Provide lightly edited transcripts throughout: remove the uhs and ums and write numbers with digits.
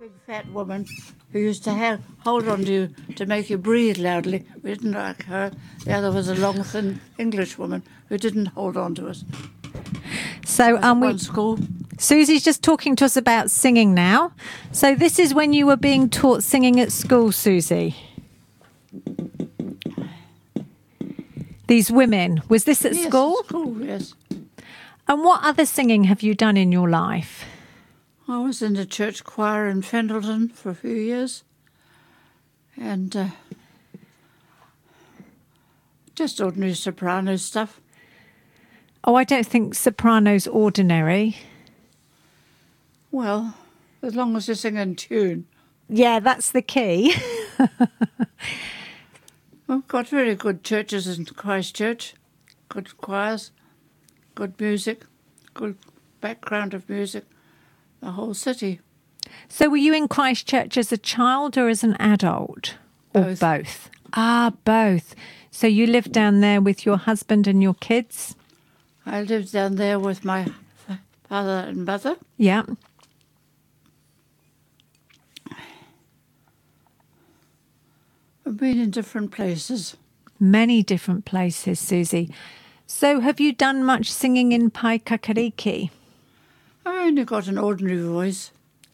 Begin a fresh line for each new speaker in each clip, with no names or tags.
Big fat woman who used to hold on to you to make you breathe loudly. We didn't like her. The other was a long, thin English woman who didn't hold on to us.
So
School.
Susie's just talking to us about singing now. So this is when you were being taught singing at school, Susie. These women, was this at school?
At school, yes.
And what other singing have you done in your life?
I was in the church choir in Fendleton for a few years, and just ordinary soprano stuff.
Oh, I don't think soprano's ordinary.
Well, as long as you sing in tune.
Yeah, that's the key.
We've got very good churches in Christchurch, good choirs, good music, good background of music, the whole city.
So were you in Christchurch as a child or as an adult? Or both? Ah, both. So you lived down there with your husband and your kids?
I lived down there with my father and mother.
Yeah.
We've been in different places.
Many different places, Susie. So have you done much singing in Paikakariki?
I only got an ordinary voice.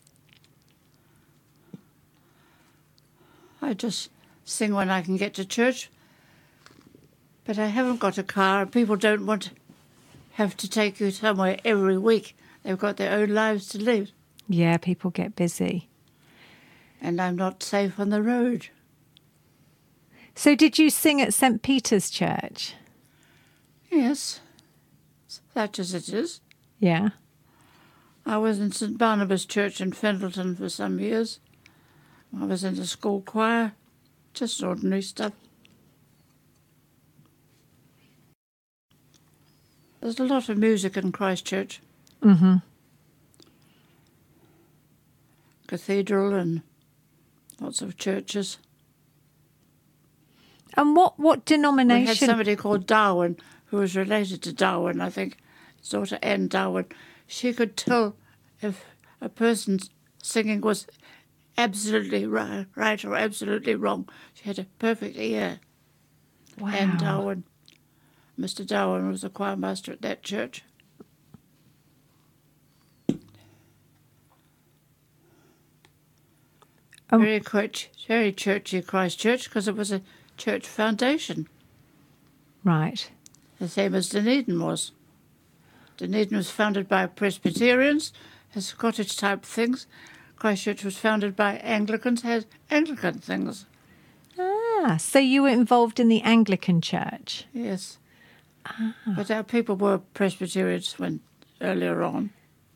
I just sing when I can get to church. But I haven't got a car. People don't have to take you somewhere every week. They've got their own lives to live.
Yeah, people get busy.
And I'm not safe on the road.
So did you sing at St. Peter's Church?
Yes, such as it is.
Yeah.
I was in St. Barnabas Church in Fendleton for some years. I was in the school choir, just ordinary stuff. There's a lot of music in Christchurch.
Mm-hmm.
Cathedral and lots of churches.
And what denomination?
We had somebody called Darwin, who was related to Darwin, I think, his daughter Anne Darwin. She could tell if a person's singing was absolutely right or absolutely wrong. She had a perfect ear.
Wow.
Anne Darwin. Mr. Darwin was a choir master at that church. Very churchy Christchurch, because it was a church foundation.
Right.
The same as Dunedin was. Dunedin was founded by Presbyterians, has cottage-type things. Christchurch was founded by Anglicans, has Anglican things.
Ah, so you were involved in the Anglican Church?
Yes. Ah. But our people were Presbyterians earlier on.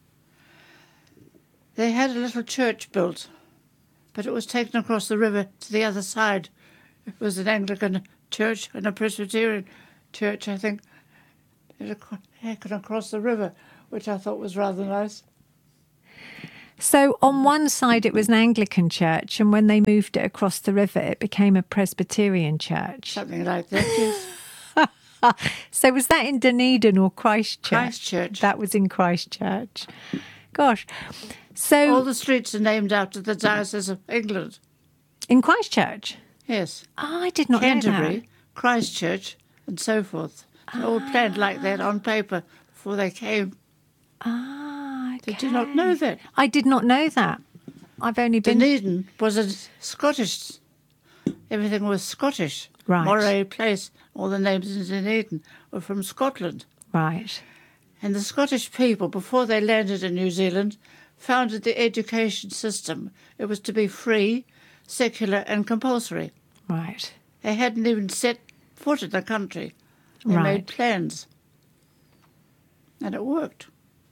They had a little church built, but it was taken across the river to the other side. It was an Anglican church and a Presbyterian church, I think. It taken across the river, which I thought was rather nice.
So on one side it was an Anglican church, and when they moved it across the river, it became a Presbyterian church.
Something like that, yes.
So was that in Dunedin or Christchurch?
Christchurch.
That was in Christchurch. Gosh. So
all the streets are named after the Diocese of England.
In Christchurch?
Yes.
Oh, I did not know that.
Canterbury, Christchurch, and so forth. They all planned like that on paper before they came.
Ah, okay.
Did you not know that?
I did not know that. I've only been...
Dunedin was a Scottish... Everything was Scottish.
Right.
Moray Place, all the names in Dunedin were from Scotland.
Right.
And the Scottish people, before they landed in New Zealand, founded the education system. It was to be free, secular and compulsory.
Right.
They hadn't even set foot in the country. They made plans. And it worked.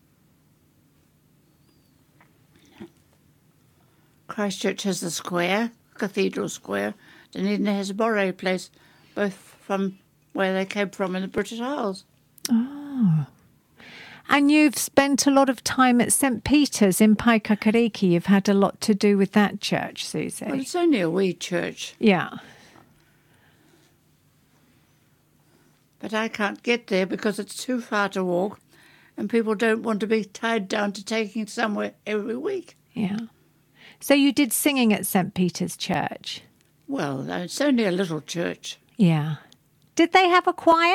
Christchurch has the square, Cathedral Square. Dunedin has Moray Place, both from where they came from in the British Isles.
Oh. And you've spent a lot of time at St. Peter's in Paikakariki. You've had a lot to do with that church, Susie.
Well, it's only a wee church.
Yeah.
But I can't get there because it's too far to walk, and people don't want to be tied down to taking it somewhere every week.
Yeah. So you did singing at St. Peter's Church?
Well, it's only a little church.
Yeah. Did they have a choir?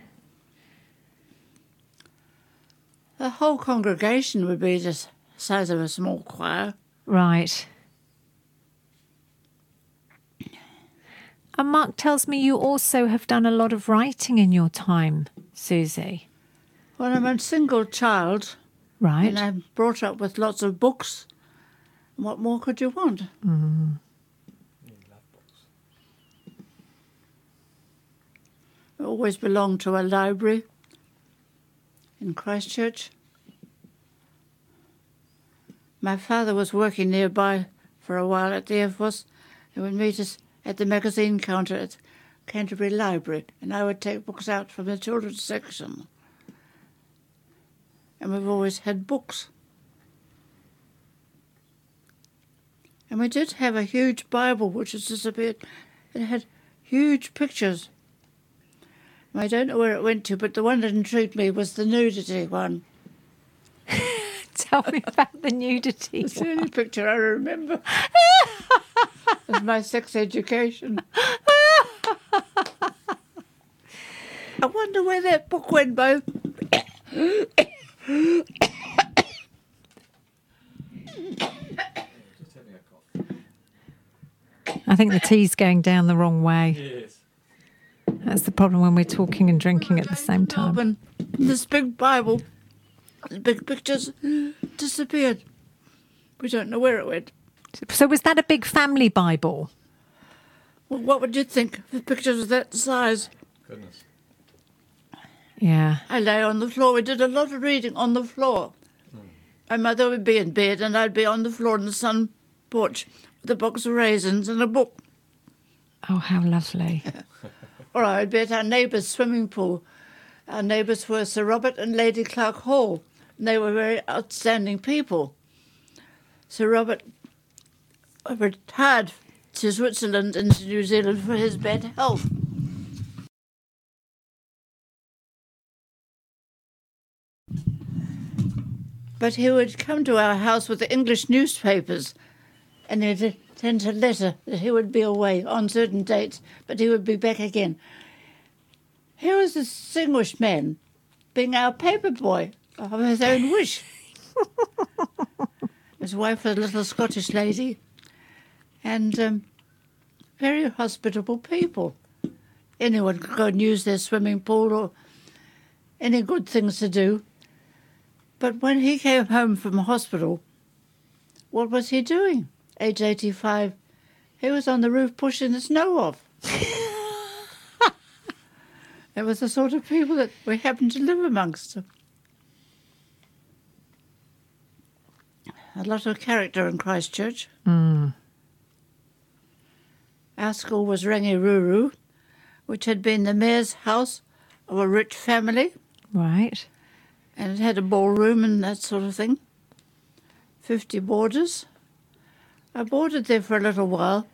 The whole congregation would be the size of a small choir.
Right. And Mark tells me you also have done a lot of writing in your time, Susie.
Well, I'm a single child,
Right.
and I'm brought up with lots of books. What more could you want?
Mm.
I always belonged to a library in Christchurch. My father was working nearby for a while at the Air Force. He would meet us at the magazine counter at Canterbury Library, and I would take books out from the children's section. And we've always had books. And we did have a huge Bible which has disappeared. It had huge pictures. I don't know where it went to, but the one that intrigued me was the nudity one.
Tell me about the nudity.
It's the only picture I remember. It's my sex education. I wonder where that book went, Bo.
I think the tea's going down the wrong way.
Yes.
That's the problem when we're talking and drinking at the same time.
And this big Bible, the big pictures disappeared. We don't know where it went.
So was that a big family Bible?
Well, what would you think? The pictures of that size.
Goodness.
Yeah.
I lay on the floor. We did a lot of reading on the floor. My mother would be in bed and I'd be on the floor in the sun porch with a box of raisins and a book.
Oh, how lovely.
Or I'd be at our neighbour's swimming pool. Our neighbours were Sir Robert and Lady Clark Hall. And they were very outstanding people. Sir Robert retired to Switzerland and to New Zealand for his bad health. But he would come to our house with the English newspapers, and he'd send a letter that he would be away on certain dates, but he would be back again. Here was this distinguished man being our paper boy of his own wish. His wife was a little Scottish lady, and very hospitable people. Anyone could go and use their swimming pool or any good things to do. But when he came home from hospital, what was he doing? Age 85. He was on the roof pushing the snow off. It was the sort of people that we happened to live amongst. A lot of character in Christchurch.
Mm.
Our school was Rangiruru, which had been the mayor's house of a rich family.
Right.
And it had a ballroom and that sort of thing. 50 boarders. I boarded there for a little while,